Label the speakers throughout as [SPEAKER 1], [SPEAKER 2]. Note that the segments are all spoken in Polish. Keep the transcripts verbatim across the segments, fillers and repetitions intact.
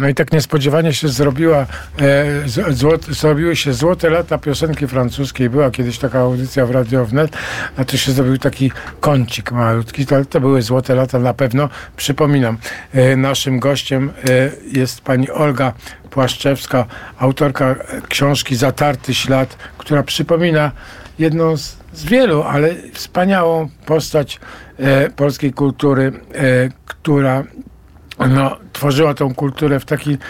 [SPEAKER 1] No i tak niespodziewanie się zrobiła, e, złot, zrobiły się złote lata piosenki francuskiej. Była kiedyś taka audycja w Radio Wnet, a to się zrobił taki kącik malutki. To, to były złote lata na pewno. Przypominam, e, naszym gościem e, jest pani Olga Płaszczewska, autorka książki Zatarty ślad, która przypomina jedną z, z wielu, ale wspaniałą postać e, polskiej kultury, e, która no, tworzyła tą kulturę w taki e,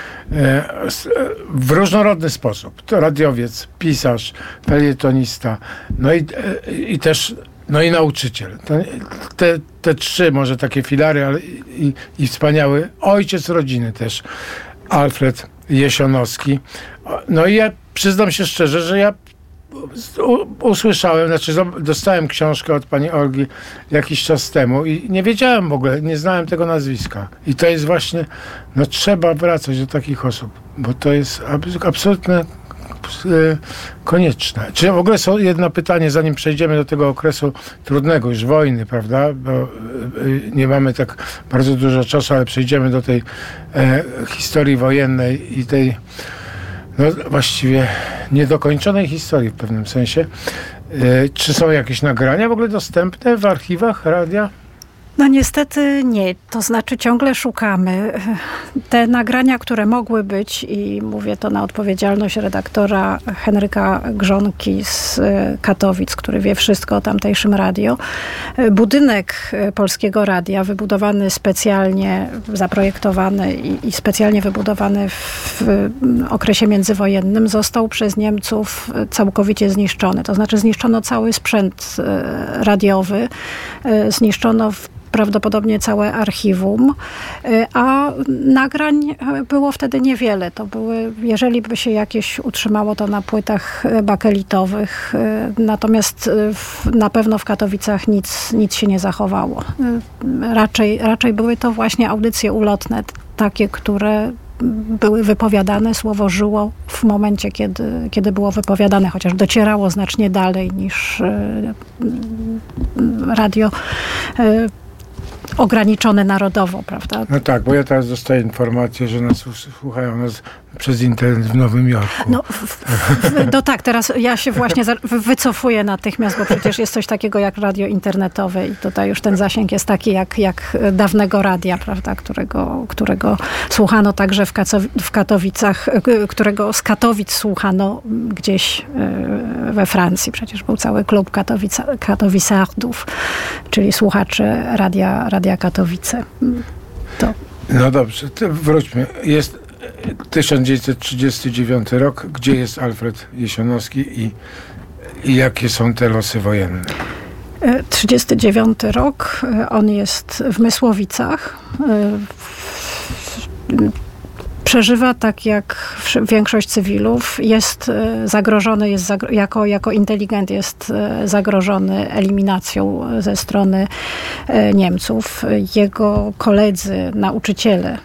[SPEAKER 1] w różnorodny sposób. To radiowiec, pisarz, felietonista, no i, e, i też no i nauczyciel. Te, te trzy może takie filary, ale i, i wspaniały ojciec rodziny też, Alfred Jesionowski. No i ja przyznam się szczerze, że ja usłyszałem, znaczy dostałem książkę od pani Olgi jakiś czas temu i nie wiedziałem w ogóle, nie znałem tego nazwiska. I to jest właśnie, no trzeba wracać do takich osób, bo to jest absolutnie konieczne. Czy w ogóle są jedno pytanie, zanim przejdziemy do tego okresu trudnego, już wojny, prawda? Bo nie mamy tak bardzo dużo czasu, ale przejdziemy do tej e, historii wojennej i tej no właściwie niedokończonej historii w pewnym sensie. E, czy są jakieś nagrania w ogóle dostępne w archiwach radia?
[SPEAKER 2] No niestety nie. To znaczy ciągle szukamy. Te nagrania, które mogły być, i mówię to na odpowiedzialność redaktora Henryka Grzonki z Katowic, który wie wszystko o tamtejszym radio. Budynek Polskiego Radia, wybudowany specjalnie, zaprojektowany i, i specjalnie wybudowany w okresie międzywojennym, został przez Niemców całkowicie zniszczony. To znaczy zniszczono cały sprzęt radiowy, zniszczono w prawdopodobnie całe archiwum, a nagrań było wtedy niewiele. To były, jeżeli by się jakieś utrzymało, to na płytach bakelitowych, natomiast w, na pewno w Katowicach nic, nic się nie zachowało. Raczej, raczej były to właśnie audycje ulotne, takie, które były wypowiadane, słowo żyło w momencie, kiedy, kiedy było wypowiadane, chociaż docierało znacznie dalej niż radio ograniczone narodowo, prawda?
[SPEAKER 1] No tak, bo ja teraz dostaję informację, że nas słuchają nas przez internet w Nowym Jorku.
[SPEAKER 2] No, w, w, no tak, teraz ja się właśnie za, wycofuję natychmiast, bo przecież jest coś takiego jak radio internetowe i tutaj już ten zasięg jest taki jak, jak dawnego radia, prawda, którego, którego słuchano także w, Kacow- w Katowicach, którego z Katowic słuchano gdzieś we Francji. Przecież był cały klub Katowica, Katowisardów, czyli słuchacze radia, radia Katowice. To.
[SPEAKER 1] No dobrze, to wróćmy. Jest tysiąc dziewięćset trzydziesty dziewiąty rok. Gdzie jest Alfred Jesionowski i, i jakie są te losy wojenne?
[SPEAKER 2] trzydziesty dziewiąty rok. On jest w Mysłowicach. Przeżywa tak jak większość cywilów. Jest zagrożony, jest zagro- jako, jako inteligent jest zagrożony eliminacją ze strony Niemców. Jego koledzy, nauczyciele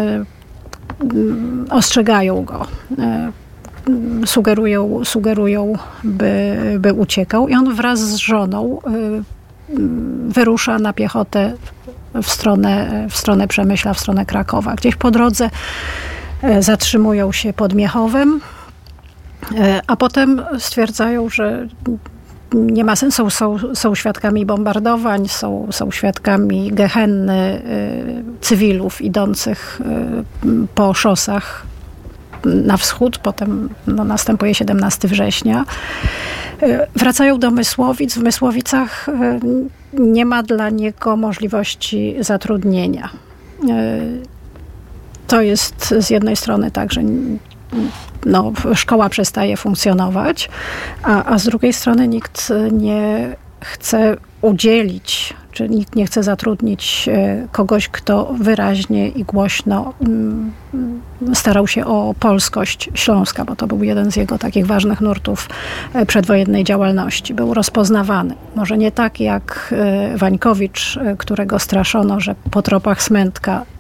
[SPEAKER 2] ostrzegają go, sugerują, sugerują by, by uciekał i on wraz z żoną wyrusza na piechotę w stronę, w stronę Przemyśla, w stronę Krakowa. Gdzieś po drodze zatrzymują się pod Miechowem, a potem stwierdzają, że nie ma sensu, są, są świadkami bombardowań, są, są świadkami gehenny y, cywilów idących y, po szosach na wschód, potem no, następuje siedemnastego września. Y, wracają do Mysłowic. W Mysłowicach y, nie ma dla niego możliwości zatrudnienia. Y, to jest z jednej strony tak, że no, szkoła przestaje funkcjonować, a, a z drugiej strony nikt nie chce udzielić, czy nikt nie chce zatrudnić kogoś, kto wyraźnie i głośno starał się o polskość Śląska, bo to był jeden z jego takich ważnych nurtów przedwojennej działalności. Był rozpoznawany. Może nie tak jak Wańkowicz, którego straszono, że po tropach Smętka